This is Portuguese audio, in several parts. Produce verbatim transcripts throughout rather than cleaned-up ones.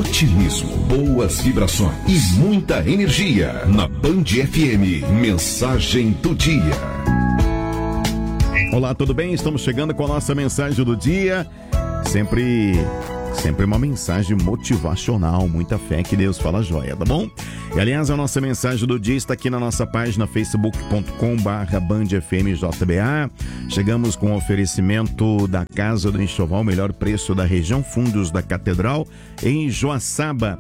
otimismo, boas vibrações e muita energia. Na Band F M, mensagem do dia. Olá, tudo bem? Estamos chegando com a nossa mensagem do dia. Sempre, sempre uma mensagem motivacional, muita fé que Deus fala joia, tá bom? E aliás, a nossa mensagem do dia está aqui na nossa página facebook ponto com barra band f m j b a. Chegamos com o oferecimento da Casa do Enxoval, melhor preço da região, fundos da Catedral, em Joaçaba.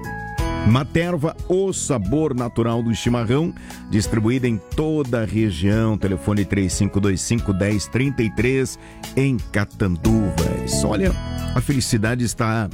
Materva, o sabor natural do chimarrão, distribuída em toda a região. Telefone três cinco dois cinco, um zero três três em Catanduvas. Olha, a felicidade está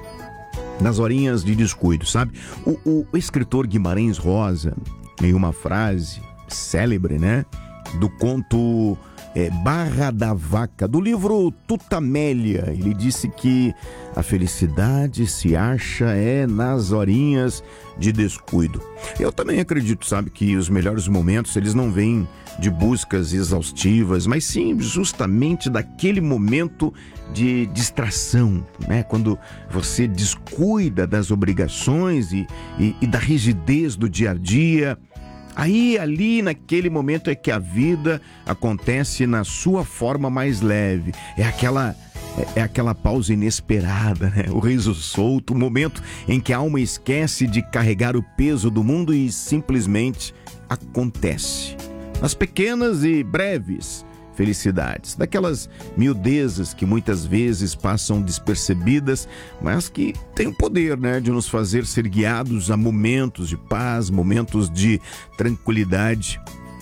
nas horinhas de descuido, sabe? O, o, o escritor Guimarães Rosa, em uma frase célebre, né? Do conto é, Barra da Vaca, do livro Tutamélia, ele disse que a felicidade se acha é nas horinhas de descuido. Eu também acredito, sabe, que os melhores momentos, eles não vêm de buscas exaustivas, mas sim justamente daquele momento de distração, né? Quando você descuida das obrigações e, e, e da rigidez do dia a dia. Aí, ali, naquele momento é que a vida acontece na sua forma mais leve. É aquela, é, é aquela pausa inesperada, né? O riso solto, o momento em que a alma esquece de carregar o peso do mundo e simplesmente acontece. As pequenas e breves felicidades, daquelas miudezas que muitas vezes passam despercebidas, mas que têm o poder, né, de nos fazer ser guiados a momentos de paz, momentos de tranquilidade.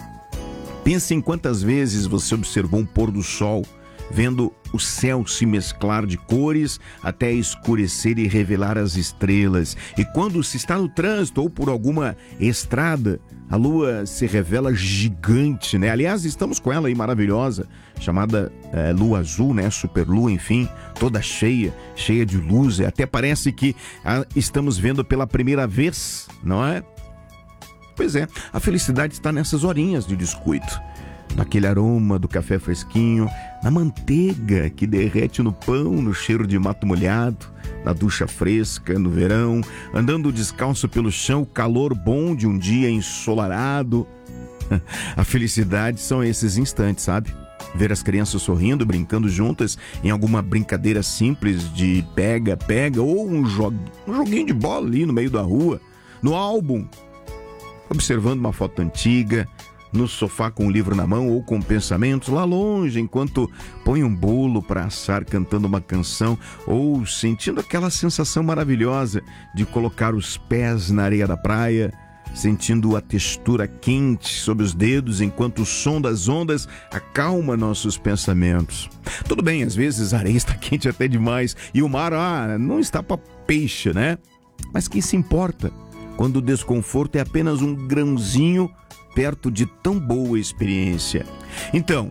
Pense em quantas vezes você observou um pôr do sol, vendo o céu se mesclar de cores até escurecer e revelar as estrelas. E quando se está no trânsito ou por alguma estrada, a lua se revela gigante, né? Aliás, estamos com ela aí maravilhosa, chamada é, lua azul, né? Superlua, enfim, toda cheia, cheia de luz. Até parece que a, estamos vendo pela primeira vez, não é? Pois é, a felicidade está nessas horinhas de descuido. Naquele aroma do café fresquinho, na manteiga que derrete no pão, no cheiro de mato molhado, na ducha fresca, no verão, andando descalço pelo chão, o calor bom de um dia ensolarado. A felicidade são esses instantes, sabe? Ver as crianças sorrindo, brincando juntas em alguma brincadeira simples de pega-pega ou um, jo- um joguinho de bola ali no meio da rua, no álbum, observando uma foto antiga, no sofá com um livro na mão ou com pensamentos lá longe, enquanto põe um bolo para assar cantando uma canção ou sentindo aquela sensação maravilhosa de colocar os pés na areia da praia, sentindo a textura quente sob os dedos enquanto o som das ondas acalma nossos pensamentos. Tudo bem, às vezes a areia está quente até demais e o mar ah, não está para peixe, né? Mas quem se importa quando o desconforto é apenas um grãozinho perto de tão boa experiência? Então,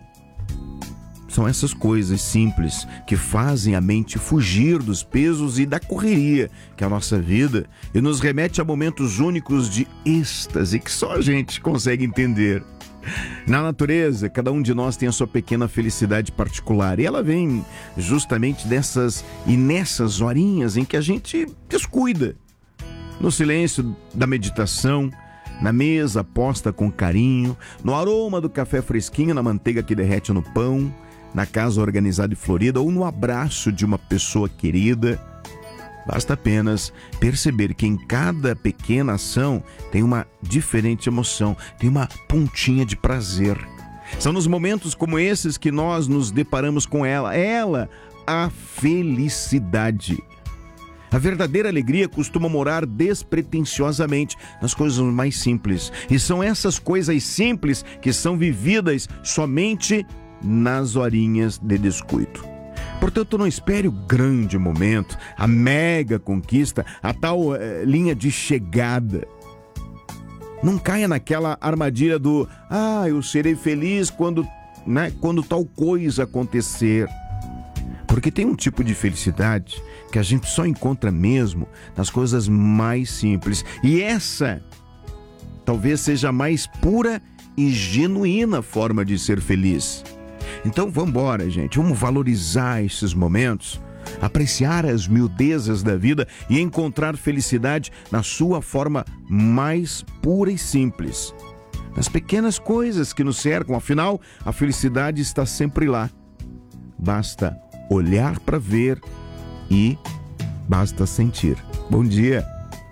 são essas coisas simples que fazem a mente fugir dos pesos e da correria que é a nossa vida e nos remete a momentos únicos de êxtase que só a gente consegue entender. Na natureza, cada um de nós tem a sua pequena felicidade particular e ela vem justamente dessas e nessas horinhas em que a gente descuida. No silêncio da meditação, na mesa posta com carinho, no aroma do café fresquinho, na manteiga que derrete no pão, na casa organizada e florida ou no abraço de uma pessoa querida. Basta apenas perceber que em cada pequena ação tem uma diferente emoção, tem uma pontinha de prazer. São nos momentos como esses que nós nos deparamos com ela, ela, a felicidade. A verdadeira alegria costuma morar despretensiosamente nas coisas mais simples. E são essas coisas simples que são vividas somente nas horinhas de descuido. Portanto, não espere o grande momento, a mega conquista, a tal eh, linha de chegada. Não caia naquela armadilha do ah, eu serei feliz quando, né, quando tal coisa acontecer. Porque tem um tipo de felicidade que a gente só encontra mesmo nas coisas mais simples. E essa talvez seja a mais pura e genuína forma de ser feliz. Então vamos embora, gente. Vamos valorizar esses momentos. apreciar as miudezas da vida e encontrar felicidade na sua forma mais pura e simples. Nas pequenas coisas que nos cercam, afinal, a felicidade está sempre lá. Basta olhar para ver e basta sentir. Bom dia.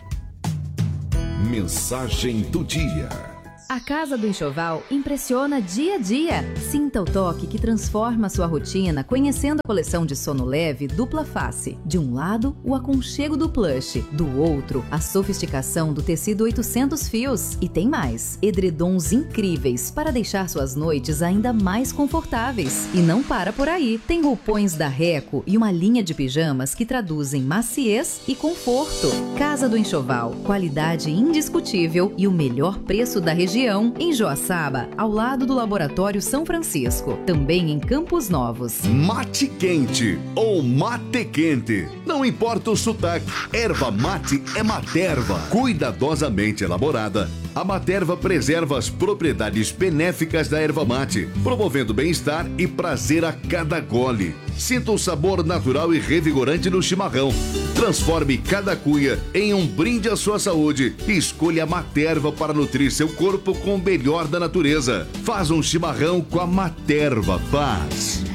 Mensagem do dia. A Casa do Enxoval impressiona dia a dia. Sinta o toque que transforma sua rotina conhecendo a coleção de sono leve dupla face. De um lado, o aconchego do plush. Do outro, a sofisticação do tecido oitocentos fios. E tem mais, edredons incríveis para deixar suas noites ainda mais confortáveis. E não para por aí. Tem roupões da Reco e uma linha de pijamas que traduzem maciez e conforto. Casa do Enxoval, qualidade indiscutível e o melhor preço da região. Em Joaçaba, ao lado do Laboratório São Francisco. Também em Campos Novos. Mate quente ou mate quente. Não importa o sotaque, erva mate é Materva. Cuidadosamente elaborada, a Materva preserva as propriedades benéficas da erva mate, promovendo bem-estar e prazer a cada gole. Sinta o sabor natural e revigorante do chimarrão. Transforme cada cuia em um brinde à sua saúde e escolha a Materva para nutrir seu corpo com o melhor da natureza. Faz um chimarrão com a Materva. Faz.